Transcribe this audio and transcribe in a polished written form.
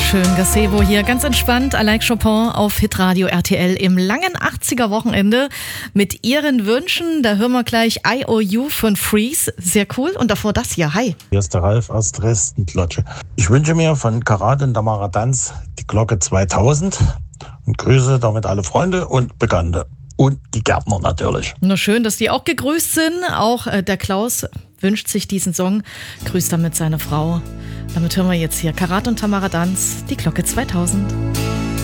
Schön, Gazebo hier, ganz entspannt, Alain Chopin auf Hitradio RTL im langen 80er-Wochenende mit Ihren Wünschen. Da hören wir gleich IOU von Freeze, sehr cool. Und davor das hier, hi. Hier ist der Ralf aus Dresden-Klotsche. Ich wünsche mir von Karat und Tamara Tanz die Glocke 2000 und grüße damit alle Freunde und Bekannte. Und die Gärtner natürlich. Nur schön, dass die auch gegrüßt sind. Auch der Klaus wünscht sich diesen Song, grüßt damit seine Frau. Damit hören wir jetzt hier Karat und Tamara Tanz, die Glocke 2000.